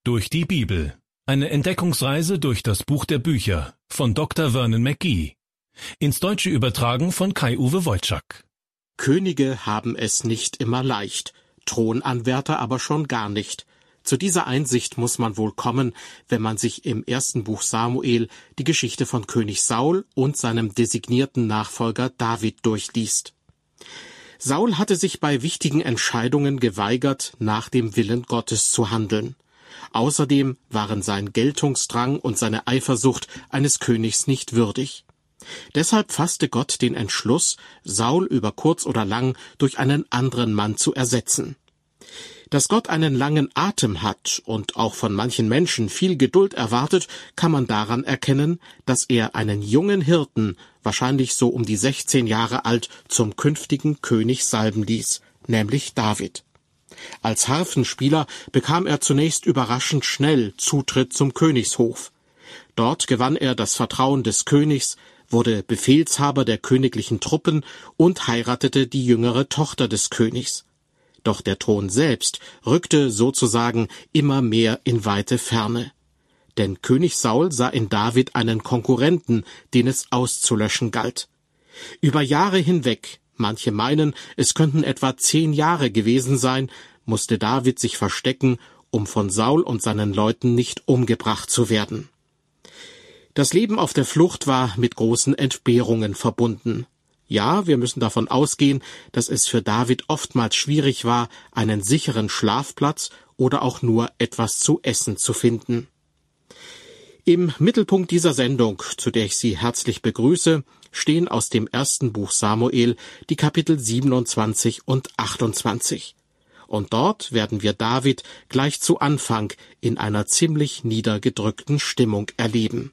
Durch die Bibel. Eine Entdeckungsreise durch das Buch der Bücher von Dr. Vernon McGee. Ins Deutsche übertragen von Kai-Uwe Wojczak. Könige haben es nicht immer leicht, Thronanwärter aber schon gar nicht. Zu dieser Einsicht muss man wohl kommen, wenn man sich im ersten Buch Samuel die Geschichte von König Saul und seinem designierten Nachfolger David durchliest. Saul hatte sich bei wichtigen Entscheidungen geweigert, nach dem Willen Gottes zu handeln. Außerdem waren sein Geltungsdrang und seine Eifersucht eines Königs nicht würdig. Deshalb fasste Gott den Entschluss, Saul über kurz oder lang durch einen anderen Mann zu ersetzen. Dass Gott einen langen Atem hat und auch von manchen Menschen viel Geduld erwartet, kann man daran erkennen, dass er einen jungen Hirten, wahrscheinlich so um die 16 Jahre alt, zum künftigen König salben ließ, nämlich David. Als Harfenspieler bekam er zunächst überraschend schnell Zutritt zum Königshof. Dort gewann er das Vertrauen des Königs, wurde Befehlshaber der königlichen Truppen und heiratete die jüngere Tochter des Königs. Doch der Thron selbst rückte sozusagen immer mehr in weite Ferne. Denn König Saul sah in David einen Konkurrenten, den es auszulöschen galt. Über Jahre hinweg, manche meinen, es könnten etwa 10 Jahre gewesen sein, musste David sich verstecken, um von Saul und seinen Leuten nicht umgebracht zu werden. Das Leben auf der Flucht war mit großen Entbehrungen verbunden. Ja, wir müssen davon ausgehen, dass es für David oftmals schwierig war, einen sicheren Schlafplatz oder auch nur etwas zu essen zu finden. Im Mittelpunkt dieser Sendung, zu der ich Sie herzlich begrüße, stehen aus dem ersten Buch Samuel die Kapitel 27 und 28. Und dort werden wir David gleich zu Anfang in einer ziemlich niedergedrückten Stimmung erleben.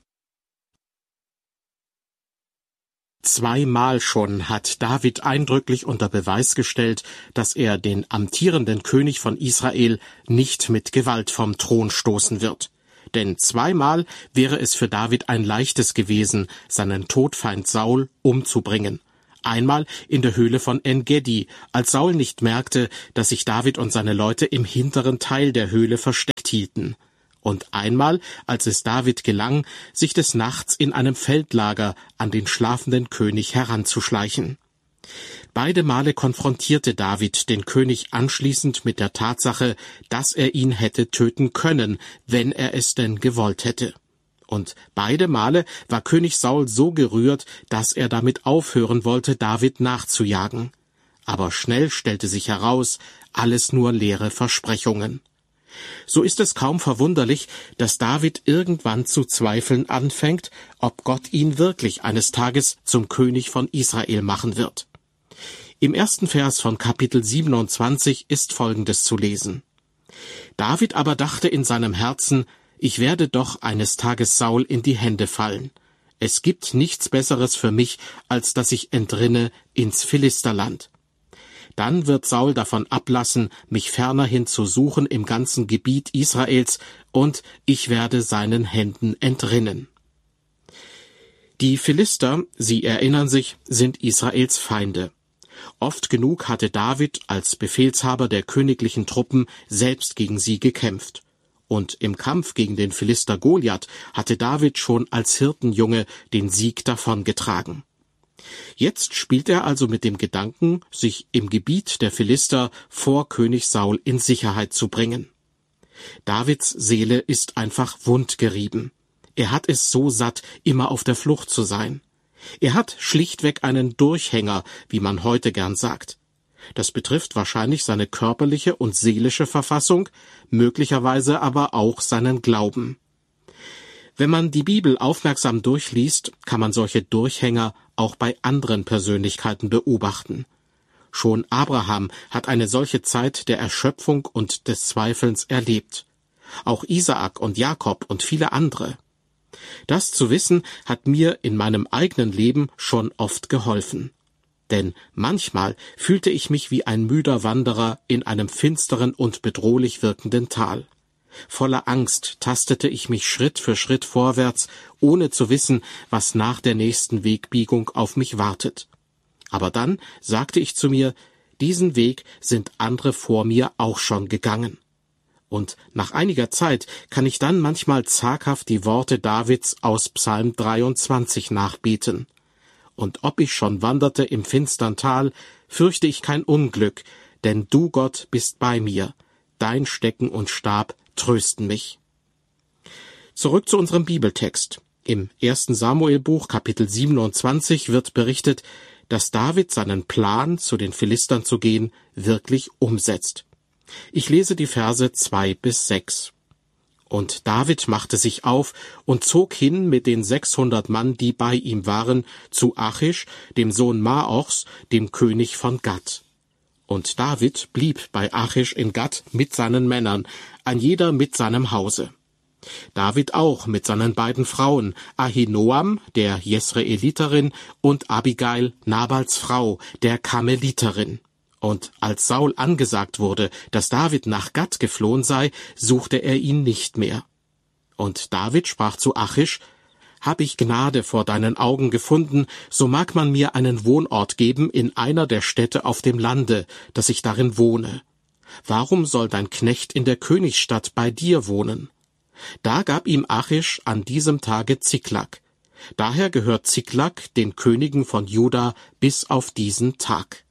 Zweimal schon hat David eindrücklich unter Beweis gestellt, dass er den amtierenden König von Israel nicht mit Gewalt vom Thron stoßen wird. Denn zweimal wäre es für David ein leichtes gewesen, seinen Todfeind Saul umzubringen. Einmal in der Höhle von En-Gedi, als Saul nicht merkte, dass sich David und seine Leute im hinteren Teil der Höhle versteckt hielten. Und einmal, als es David gelang, sich des Nachts in einem Feldlager an den schlafenden König heranzuschleichen. Beide Male konfrontierte David den König anschließend mit der Tatsache, dass er ihn hätte töten können, wenn er es denn gewollt hätte. Und beide Male war König Saul so gerührt, dass er damit aufhören wollte, David nachzujagen. Aber schnell stellte sich heraus, alles nur leere Versprechungen. So ist es kaum verwunderlich, dass David irgendwann zu zweifeln anfängt, ob Gott ihn wirklich eines Tages zum König von Israel machen wird. Im ersten Vers von Kapitel 27 ist Folgendes zu lesen. David aber dachte in seinem Herzen, ich werde doch eines Tages Saul in die Hände fallen. Es gibt nichts Besseres für mich, als dass ich entrinne ins Philisterland. Dann wird Saul davon ablassen, mich fernerhin zu suchen im ganzen Gebiet Israels, und ich werde seinen Händen entrinnen. Die Philister, Sie erinnern sich, sind Israels Feinde. Oft genug hatte David als Befehlshaber der königlichen Truppen selbst gegen sie gekämpft. Und im Kampf gegen den Philister Goliath hatte David schon als Hirtenjunge den Sieg davongetragen. Jetzt spielt er also mit dem Gedanken, sich im Gebiet der Philister vor König Saul in Sicherheit zu bringen. Davids Seele ist einfach wundgerieben. Er hat es so satt, immer auf der Flucht zu sein. Er hat schlichtweg einen Durchhänger, wie man heute gern sagt. Das betrifft wahrscheinlich seine körperliche und seelische Verfassung, möglicherweise aber auch seinen Glauben. Wenn man die Bibel aufmerksam durchliest, kann man solche Durchhänger auch bei anderen Persönlichkeiten beobachten. Schon Abraham hat eine solche Zeit der Erschöpfung und des Zweifelns erlebt. Auch Isaak und Jakob und viele andere. Das zu wissen, hat mir in meinem eigenen Leben schon oft geholfen. Denn manchmal fühlte ich mich wie ein müder Wanderer in einem finsteren und bedrohlich wirkenden Tal. Voller Angst tastete ich mich Schritt für Schritt vorwärts, ohne zu wissen, was nach der nächsten Wegbiegung auf mich wartet. Aber dann sagte ich zu mir, diesen Weg sind andere vor mir auch schon gegangen. Und nach einiger Zeit kann ich dann manchmal zaghaft die Worte Davids aus Psalm 23 nachbeten. Und ob ich schon wanderte im finstern Tal, fürchte ich kein Unglück, denn du, Gott, bist bei mir. Dein Stecken und Stab trösten mich. Zurück zu unserem Bibeltext. Im 1. Samuelbuch, Kapitel 27, wird berichtet, dass David seinen Plan, zu den Philistern zu gehen, wirklich umsetzt. Ich lese die Verse 2-6. Und David machte sich auf und zog hin mit den 600 Mann, die bei ihm waren, zu Achish, dem Sohn Maochs, dem König von Gat. Und David blieb bei Achish in Gat mit seinen Männern, ein jeder mit seinem Hause. David auch mit seinen beiden Frauen, Ahinoam, der Jesreeliterin, und Abigail, Nabals Frau, der Karmeliterin. Und als Saul angesagt wurde, dass David nach Gat geflohen sei, suchte er ihn nicht mehr. Und David sprach zu Achish: Hab ich Gnade vor deinen Augen gefunden, so mag man mir einen Wohnort geben in einer der Städte auf dem Lande, dass ich darin wohne. Warum soll dein Knecht in der Königsstadt bei dir wohnen? Da gab ihm Achish an diesem Tage Ziklag. Daher gehört Ziklag den Königen von Juda bis auf diesen Tag.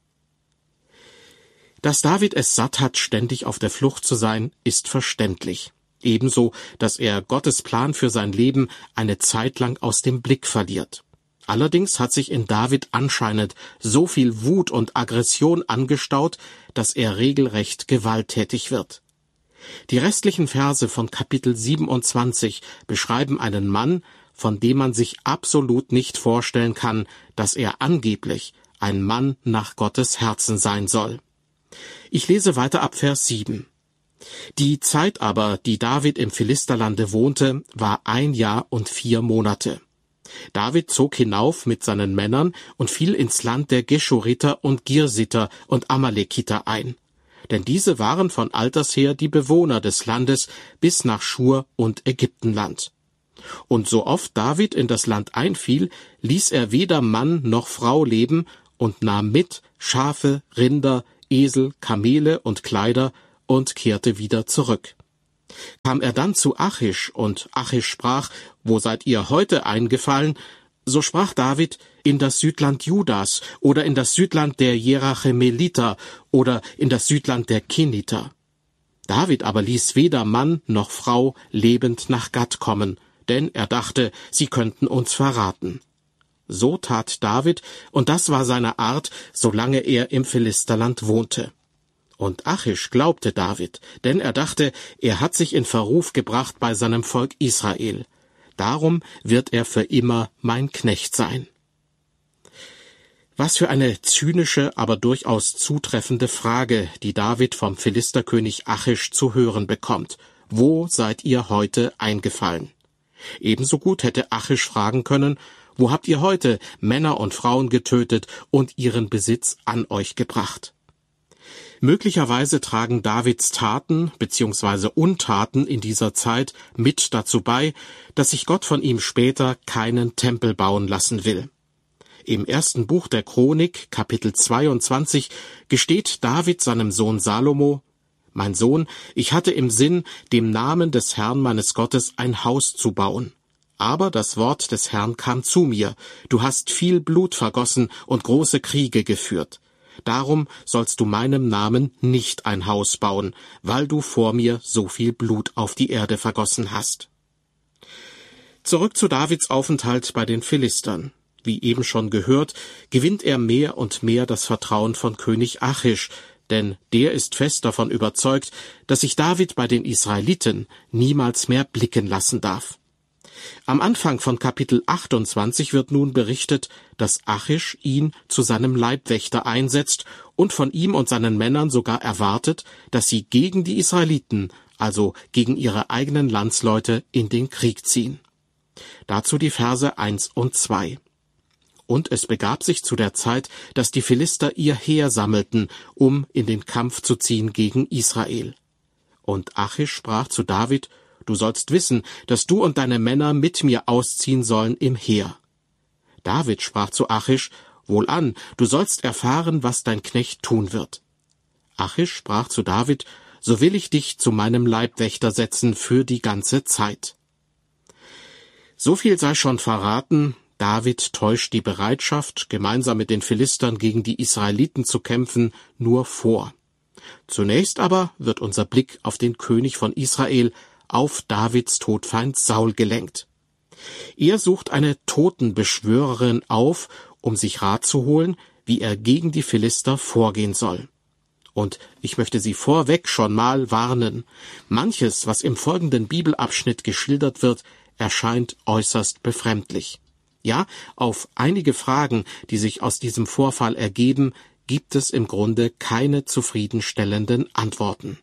Dass David es satt hat, ständig auf der Flucht zu sein, ist verständlich. Ebenso, dass er Gottes Plan für sein Leben eine Zeit lang aus dem Blick verliert. Allerdings hat sich in David anscheinend so viel Wut und Aggression angestaut, dass er regelrecht gewalttätig wird. Die restlichen Verse von Kapitel 27 beschreiben einen Mann, von dem man sich absolut nicht vorstellen kann, dass er angeblich ein Mann nach Gottes Herzen sein soll. Ich lese weiter ab Vers 7. Die Zeit aber, die David im Philisterlande wohnte, war 1 Jahr und 4 Monate. David zog hinauf mit seinen Männern und fiel ins Land der Geschuriter und Girsiter und Amalekiter ein. Denn diese waren von alters her die Bewohner des Landes bis nach Schur und Ägyptenland. Und so oft David in das Land einfiel, ließ er weder Mann noch Frau leben und nahm mit Schafe, Rinder, Esel, Kamele und Kleider und kehrte wieder zurück. Kam er dann zu Achish, und Achish sprach: Wo seid ihr heute eingefallen? So sprach David: In das Südland Judas oder in das Südland der Jerachemeliter oder in das Südland der Keniter. David aber ließ weder Mann noch Frau lebend nach Gat kommen, denn er dachte, sie könnten uns verraten. So tat David, und das war seine Art, solange er im Philisterland wohnte. Und Achish glaubte David, denn er dachte, er hat sich in Verruf gebracht bei seinem Volk Israel. Darum wird er für immer mein Knecht sein. Was für eine zynische, aber durchaus zutreffende Frage, die David vom Philisterkönig Achish zu hören bekommt. Wo seid ihr heute eingefallen? Ebenso gut hätte Achish fragen können: Wo habt ihr heute Männer und Frauen getötet und ihren Besitz an euch gebracht? Möglicherweise tragen Davids Taten bzw. Untaten in dieser Zeit mit dazu bei, dass sich Gott von ihm später keinen Tempel bauen lassen will. Im 1. Buch der Chronik, Kapitel 22, gesteht David seinem Sohn Salomo: Mein Sohn, ich hatte im Sinn, dem Namen des Herrn meines Gottes ein Haus zu bauen. Aber das Wort des Herrn kam zu mir: Du hast viel Blut vergossen und große Kriege geführt. Darum sollst du meinem Namen nicht ein Haus bauen, weil du vor mir so viel Blut auf die Erde vergossen hast. Zurück zu Davids Aufenthalt bei den Philistern. Wie eben schon gehört, gewinnt er mehr und mehr das Vertrauen von König Achish, denn der ist fest davon überzeugt, dass sich David bei den Israeliten niemals mehr blicken lassen darf. Am Anfang von Kapitel 28 wird nun berichtet, dass Achish ihn zu seinem Leibwächter einsetzt und von ihm und seinen Männern sogar erwartet, dass sie gegen die Israeliten, also gegen ihre eigenen Landsleute, in den Krieg ziehen. Dazu die Verse 1 und 2. Und es begab sich zu der Zeit, dass die Philister ihr Heer sammelten, um in den Kampf zu ziehen gegen Israel. Und Achish sprach zu David: Du sollst wissen, dass du und deine Männer mit mir ausziehen sollen im Heer. David sprach zu Achish: Wohlan, du sollst erfahren, was dein Knecht tun wird. Achish sprach zu David: so will ich dich zu meinem Leibwächter setzen für die ganze Zeit. So viel sei schon verraten, David täuscht die Bereitschaft, gemeinsam mit den Philistern gegen die Israeliten zu kämpfen, nur vor. Zunächst aber wird unser Blick auf den König von Israel, auf Davids Todfeind Saul gelenkt. Er sucht eine Totenbeschwörerin auf, um sich Rat zu holen, wie er gegen die Philister vorgehen soll. Und ich möchte Sie vorweg schon mal warnen. Manches, was im folgenden Bibelabschnitt geschildert wird, erscheint äußerst befremdlich. Ja, auf einige Fragen, die sich aus diesem Vorfall ergeben, gibt es im Grunde keine zufriedenstellenden Antworten.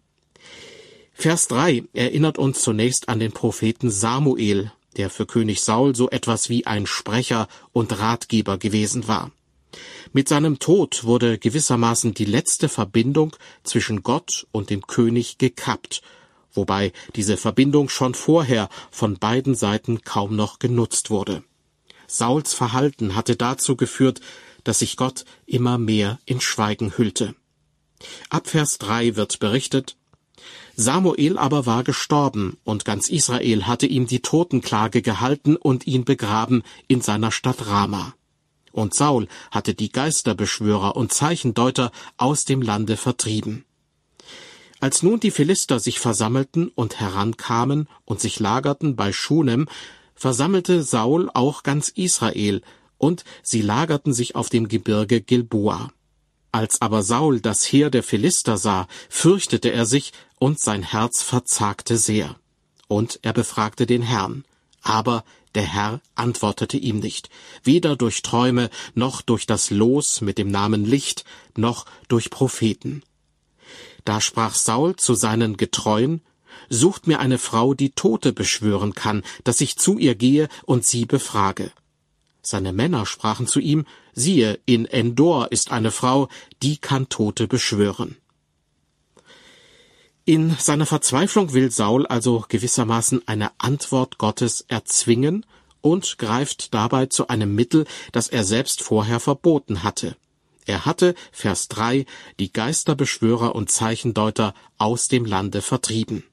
Vers 3 erinnert uns zunächst an den Propheten Samuel, der für König Saul so etwas wie ein Sprecher und Ratgeber gewesen war. Mit seinem Tod wurde gewissermaßen die letzte Verbindung zwischen Gott und dem König gekappt, wobei diese Verbindung schon vorher von beiden Seiten kaum noch genutzt wurde. Sauls Verhalten hatte dazu geführt, dass sich Gott immer mehr in Schweigen hüllte. Ab Vers 3 wird berichtet: Samuel aber war gestorben, und ganz Israel hatte ihm die Totenklage gehalten und ihn begraben in seiner Stadt Rama. Und Saul hatte die Geisterbeschwörer und Zeichendeuter aus dem Lande vertrieben. Als nun die Philister sich versammelten und herankamen und sich lagerten bei Schunem, versammelte Saul auch ganz Israel, und sie lagerten sich auf dem Gebirge Gilboa. Als aber Saul das Heer der Philister sah, fürchtete er sich, und sein Herz verzagte sehr. Und er befragte den Herrn. Aber der Herr antwortete ihm nicht, weder durch Träume, noch durch das Los mit dem Namen Licht, noch durch Propheten. Da sprach Saul zu seinen Getreuen: Sucht mir eine Frau, die Tote beschwören kann, dass ich zu ihr gehe und sie befrage. Seine Männer sprachen zu ihm: Siehe, in Endor ist eine Frau, die kann Tote beschwören. In seiner Verzweiflung will Saul also gewissermaßen eine Antwort Gottes erzwingen und greift dabei zu einem Mittel, das er selbst vorher verboten hatte. Er hatte, Vers 3, die Geisterbeschwörer und Zeichendeuter aus dem Lande vertrieben.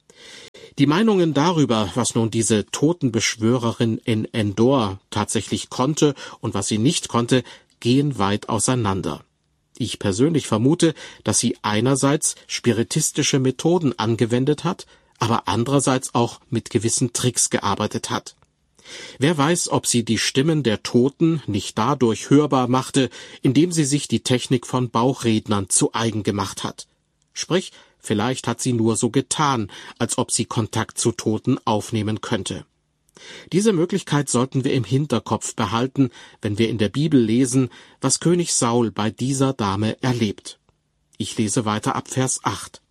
Die Meinungen darüber, was nun diese Totenbeschwörerin in Endor tatsächlich konnte und was sie nicht konnte, gehen weit auseinander. Ich persönlich vermute, dass sie einerseits spiritistische Methoden angewendet hat, aber andererseits auch mit gewissen Tricks gearbeitet hat. Wer weiß, ob sie die Stimmen der Toten nicht dadurch hörbar machte, indem sie sich die Technik von Bauchrednern zu eigen gemacht hat. Sprich, vielleicht hat sie nur so getan, als ob sie Kontakt zu Toten aufnehmen könnte. Diese Möglichkeit sollten wir im Hinterkopf behalten, wenn wir in der Bibel lesen, was König Saul bei dieser Dame erlebt. Ich lese weiter ab Vers 8.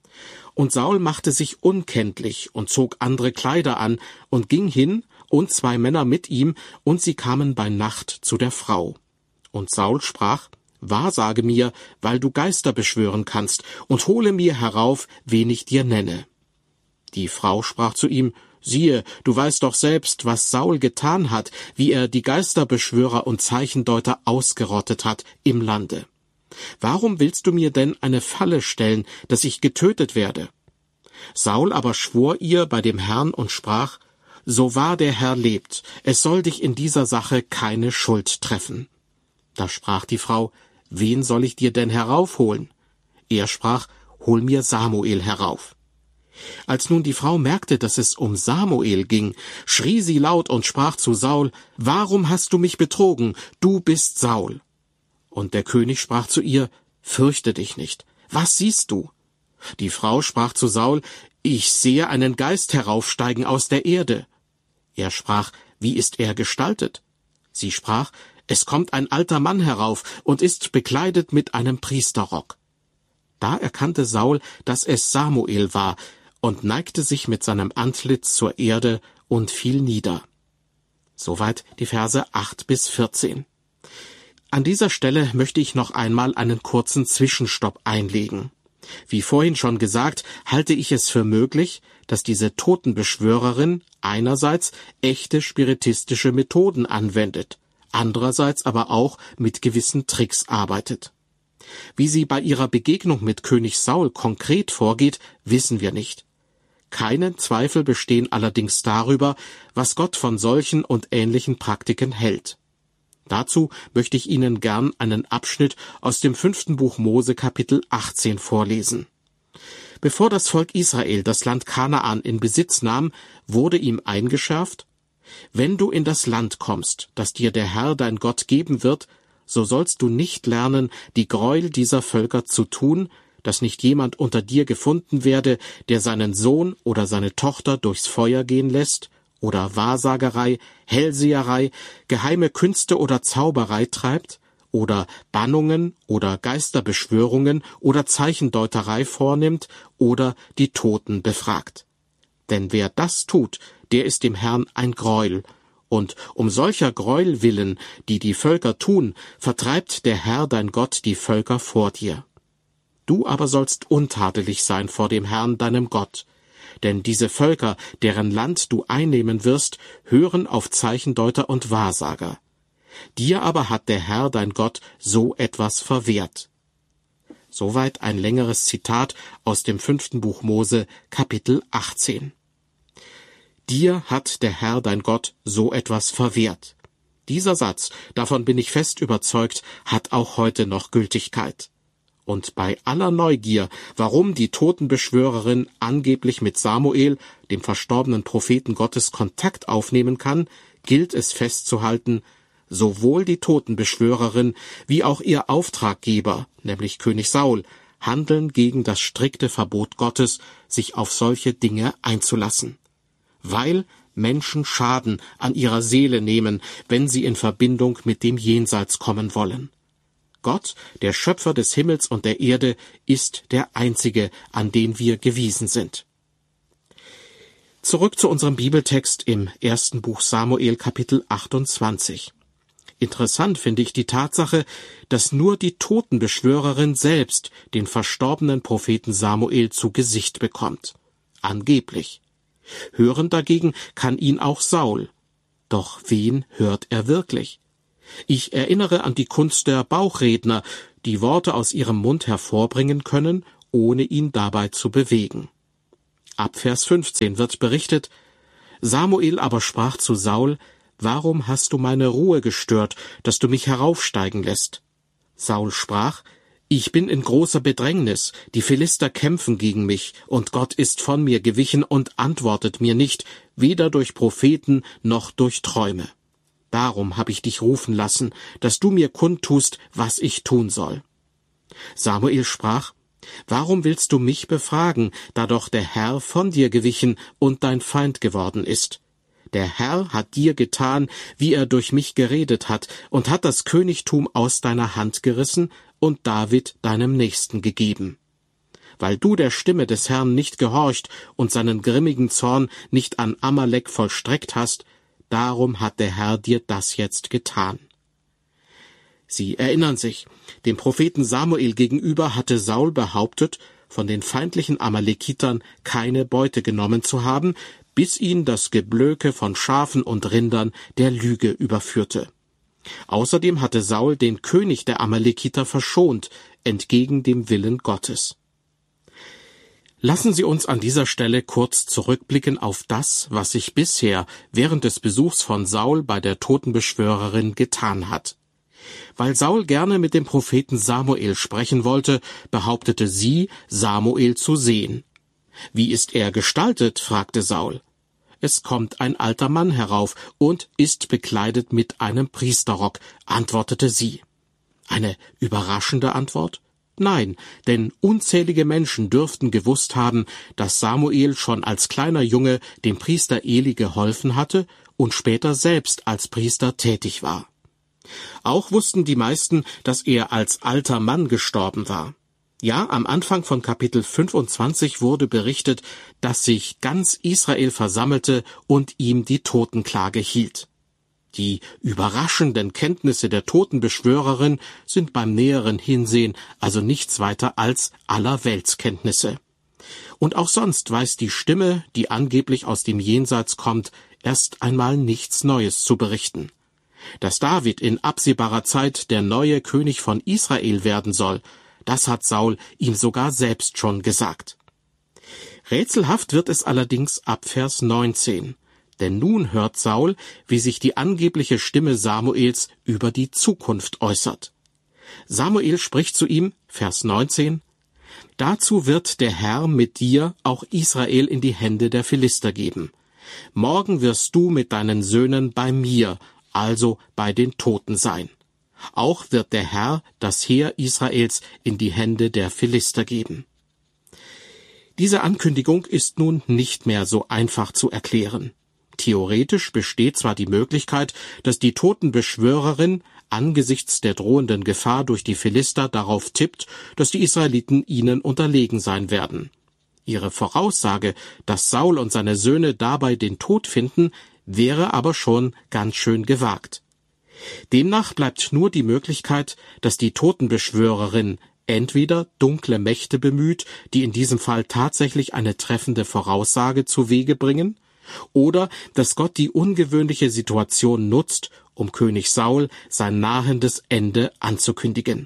Und Saul machte sich unkenntlich und zog andere Kleider an und ging hin, und 2 Männer mit ihm, und sie kamen bei Nacht zu der Frau. Und Saul sprach: Wahrsage mir, weil du Geister beschwören kannst, und hole mir herauf, wen ich dir nenne. Die Frau sprach zu ihm: Siehe, du weißt doch selbst, was Saul getan hat, wie er die Geisterbeschwörer und Zeichendeuter ausgerottet hat im Lande. Warum willst du mir denn eine Falle stellen, dass ich getötet werde? Saul aber schwor ihr bei dem Herrn und sprach: So wahr der Herr lebt, es soll dich in dieser Sache keine Schuld treffen. Da sprach die Frau: Wen soll ich dir denn heraufholen? Er sprach: Hol mir Samuel herauf. Als nun die Frau merkte, dass es um Samuel ging, schrie sie laut und sprach zu Saul: Warum hast du mich betrogen? Du bist Saul. Und der König sprach zu ihr: Fürchte dich nicht. Was siehst du? Die Frau sprach zu Saul: Ich sehe einen Geist heraufsteigen aus der Erde. Er sprach: Wie ist er gestaltet? Sie sprach: Es kommt ein alter Mann herauf und ist bekleidet mit einem Priesterrock. Da erkannte Saul, dass es Samuel war, und neigte sich mit seinem Antlitz zur Erde und fiel nieder. Soweit die Verse 8 bis 14. An dieser Stelle möchte ich noch einmal einen kurzen Zwischenstopp einlegen. Wie vorhin schon gesagt, halte ich es für möglich, dass diese Totenbeschwörerin einerseits echte spiritistische Methoden anwendet, andererseits aber auch mit gewissen Tricks arbeitet. Wie sie bei ihrer Begegnung mit König Saul konkret vorgeht, wissen wir nicht. Keine Zweifel bestehen allerdings darüber, was Gott von solchen und ähnlichen Praktiken hält. Dazu möchte ich Ihnen gern einen Abschnitt aus dem 5. Buch Mose Kapitel 18 vorlesen. Bevor das Volk Israel das Land Kanaan in Besitz nahm, wurde ihm eingeschärft: Wenn du in das Land kommst, das dir der Herr dein Gott geben wird, so sollst du nicht lernen, die Gräuel dieser Völker zu tun, dass nicht jemand unter dir gefunden werde, der seinen Sohn oder seine Tochter durchs Feuer gehen lässt, oder Wahrsagerei, Hellseherei, geheime Künste oder Zauberei treibt, oder Bannungen oder Geisterbeschwörungen oder Zeichendeuterei vornimmt oder die Toten befragt. Denn wer das tut, der ist dem Herrn ein Greuel, und um solcher Greuel willen, die die Völker tun, vertreibt der Herr dein Gott die Völker vor dir. Du aber sollst untadelig sein vor dem Herrn deinem Gott, denn diese Völker, deren Land du einnehmen wirst, hören auf Zeichendeuter und Wahrsager. Dir aber hat der Herr dein Gott so etwas verwehrt. Soweit ein längeres Zitat aus dem 5. Buch Mose, Kapitel 18. Dir hat der Herr dein Gott so etwas verwehrt. Dieser Satz, davon bin ich fest überzeugt, hat auch heute noch Gültigkeit. Und bei aller Neugier, warum die Totenbeschwörerin angeblich mit Samuel, dem verstorbenen Propheten Gottes, Kontakt aufnehmen kann, gilt es festzuhalten: Sowohl die Totenbeschwörerin wie auch ihr Auftraggeber, nämlich König Saul, handeln gegen das strikte Verbot Gottes, sich auf solche Dinge einzulassen. Weil Menschen Schaden an ihrer Seele nehmen, wenn sie in Verbindung mit dem Jenseits kommen wollen. Gott, der Schöpfer des Himmels und der Erde, ist der Einzige, an den wir gewiesen sind. Zurück zu unserem Bibeltext im 1. Buch Samuel, Kapitel 28. Interessant finde ich die Tatsache, dass nur die Totenbeschwörerin selbst den verstorbenen Propheten Samuel zu Gesicht bekommt. Angeblich. Hören dagegen kann ihn auch Saul. Doch wen hört er wirklich? Ich erinnere an die Kunst der Bauchredner, die Worte aus ihrem Mund hervorbringen können, ohne ihn dabei zu bewegen. Ab Vers 15 wird berichtet: Samuel aber sprach zu Saul: Warum hast du meine Ruhe gestört, dass du mich heraufsteigen lässt? Saul sprach: Ich bin in großer Bedrängnis, die Philister kämpfen gegen mich, und Gott ist von mir gewichen und antwortet mir nicht, weder durch Propheten noch durch Träume. Darum habe ich dich rufen lassen, dass du mir kundtust, was ich tun soll. Samuel sprach: Warum willst du mich befragen, da doch der Herr von dir gewichen und dein Feind geworden ist? Der Herr hat dir getan, wie er durch mich geredet hat, und hat das Königtum aus deiner Hand gerissen und David deinem Nächsten gegeben. Weil du der Stimme des Herrn nicht gehorcht und seinen grimmigen Zorn nicht an Amalek vollstreckt hast, darum hat der Herr dir das jetzt getan. Sie erinnern sich, dem Propheten Samuel gegenüber hatte Saul behauptet, von den feindlichen Amalekitern keine Beute genommen zu haben, bis ihn das Geblöke von Schafen und Rindern der Lüge überführte. Außerdem hatte Saul den König der Amalekiter verschont, entgegen dem Willen Gottes. Lassen Sie uns an dieser Stelle kurz zurückblicken auf das, was sich bisher während des Besuchs von Saul bei der Totenbeschwörerin getan hat. Weil Saul gerne mit dem Propheten Samuel sprechen wollte, behauptete sie, Samuel zu sehen. »Wie ist er gestaltet?« fragte Saul. »Es kommt ein alter Mann herauf und ist bekleidet mit einem Priesterrock«, antwortete sie. Eine überraschende Antwort? Nein, denn unzählige Menschen dürften gewusst haben, dass Samuel schon als kleiner Junge dem Priester Eli geholfen hatte und später selbst als Priester tätig war. Auch wussten die meisten, dass er als alter Mann gestorben war. Ja, am Anfang von Kapitel 25 wurde berichtet, dass sich ganz Israel versammelte und ihm die Totenklage hielt. Die überraschenden Kenntnisse der Totenbeschwörerin sind beim näheren Hinsehen also nichts weiter als Allerweltskenntnisse. Und auch sonst weiß die Stimme, die angeblich aus dem Jenseits kommt, erst einmal nichts Neues zu berichten. Dass David in absehbarer Zeit der neue König von Israel werden soll, Das hat Saul ihm sogar selbst schon gesagt. Rätselhaft wird es allerdings ab Vers 19. Denn nun hört Saul, wie sich die angebliche Stimme Samuels über die Zukunft äußert. Samuel spricht zu ihm, Vers 19, Dazu wird der Herr mit dir auch Israel in die Hände der Philister geben. Morgen wirst du mit deinen Söhnen bei mir, also bei den Toten sein. Auch wird der Herr das Heer Israels in die Hände der Philister geben. Diese Ankündigung ist nun nicht mehr so einfach zu erklären. Theoretisch besteht zwar die Möglichkeit, dass die Totenbeschwörerin angesichts der drohenden Gefahr durch die Philister darauf tippt, dass die Israeliten ihnen unterlegen sein werden. Ihre Voraussage, dass Saul und seine Söhne dabei den Tod finden, wäre aber schon ganz schön gewagt. Demnach bleibt nur die Möglichkeit, dass die Totenbeschwörerin entweder dunkle Mächte bemüht, die in diesem Fall tatsächlich eine treffende Voraussage zu Wege bringen, oder dass Gott die ungewöhnliche Situation nutzt, um König Saul sein nahendes Ende anzukündigen.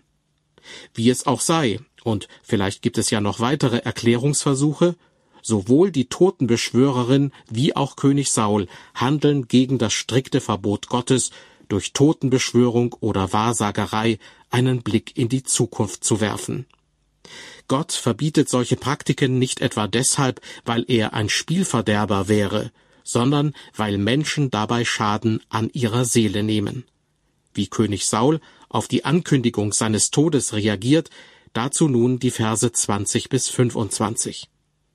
Wie es auch sei, und vielleicht gibt es ja noch weitere Erklärungsversuche, sowohl die Totenbeschwörerin wie auch König Saul handeln gegen das strikte Verbot Gottes, durch Totenbeschwörung oder Wahrsagerei einen Blick in die Zukunft zu werfen. Gott verbietet solche Praktiken nicht etwa deshalb, weil er ein Spielverderber wäre, sondern weil Menschen dabei Schaden an ihrer Seele nehmen. Wie König Saul auf die Ankündigung seines Todes reagiert, dazu nun die Verse 20 bis 25.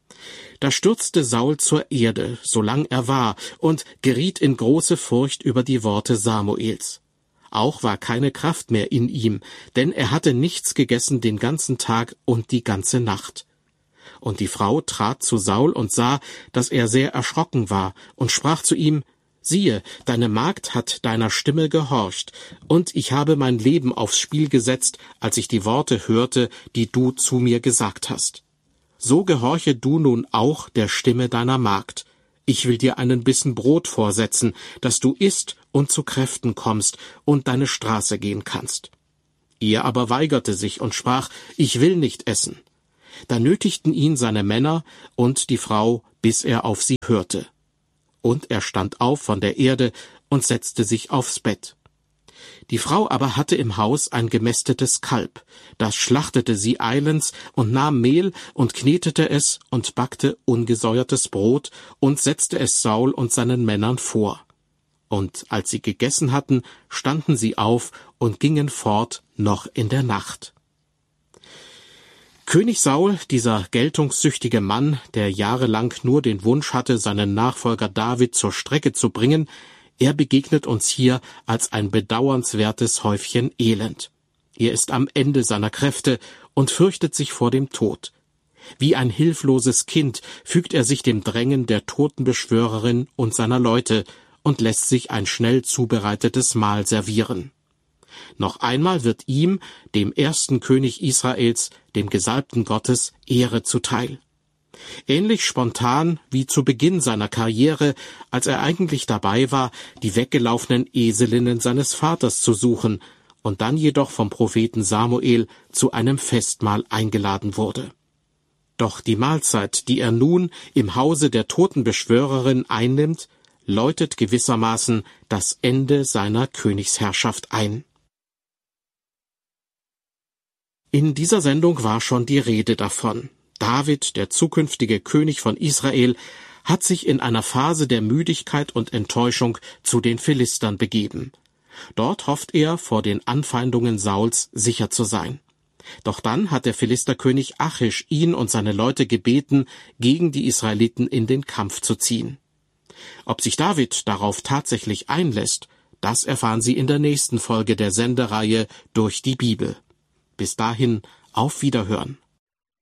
Da stürzte Saul zur Erde, solang er war, und geriet in große Furcht über die Worte Samuels. Auch war keine Kraft mehr in ihm, denn er hatte nichts gegessen den ganzen Tag und die ganze Nacht. Und die Frau trat zu Saul und sah, dass er sehr erschrocken war, und sprach zu ihm, »Siehe, deine Magd hat deiner Stimme gehorcht, und ich habe mein Leben aufs Spiel gesetzt, als ich die Worte hörte, die du zu mir gesagt hast. So gehorche du nun auch der Stimme deiner Magd. Ich will dir einen Bissen Brot vorsetzen, dass du isst und zu Kräften kommst und deine Straße gehen kannst.« Er aber weigerte sich und sprach, »Ich will nicht essen.« Da nötigten ihn seine Männer und die Frau, bis er auf sie hörte. Und er stand auf von der Erde und setzte sich aufs Bett. Die Frau aber hatte im Haus ein gemästetes Kalb, das schlachtete sie eilends und nahm Mehl und knetete es und backte ungesäuertes Brot und setzte es Saul und seinen Männern vor. Und als sie gegessen hatten, standen sie auf und gingen fort noch in der Nacht. König Saul, dieser geltungssüchtige Mann, der jahrelang nur den Wunsch hatte, seinen Nachfolger David zur Strecke zu bringen, er begegnet uns hier als ein bedauernswertes Häufchen Elend. Er ist am Ende seiner Kräfte und fürchtet sich vor dem Tod. Wie ein hilfloses Kind fügt er sich dem Drängen der Totenbeschwörerin und seiner Leute und lässt sich ein schnell zubereitetes Mahl servieren. Noch einmal wird ihm, dem ersten König Israels, dem Gesalbten Gottes, Ehre zuteil. Ähnlich spontan wie zu Beginn seiner Karriere, als er eigentlich dabei war, die weggelaufenen Eselinnen seines Vaters zu suchen und dann jedoch vom Propheten Samuel zu einem Festmahl eingeladen wurde. Doch die Mahlzeit, die er nun im Hause der Totenbeschwörerin einnimmt, läutet gewissermaßen das Ende seiner Königsherrschaft ein. In dieser Sendung war schon die Rede davon. David, der zukünftige König von Israel, hat sich in einer Phase der Müdigkeit und Enttäuschung zu den Philistern begeben. Dort hofft er, vor den Anfeindungen Sauls sicher zu sein. Doch dann hat der Philisterkönig Achish ihn und seine Leute gebeten, gegen die Israeliten in den Kampf zu ziehen. Ob sich David darauf tatsächlich einlässt, das erfahren Sie in der nächsten Folge der Sendereihe Durch die Bibel. Bis dahin, auf Wiederhören.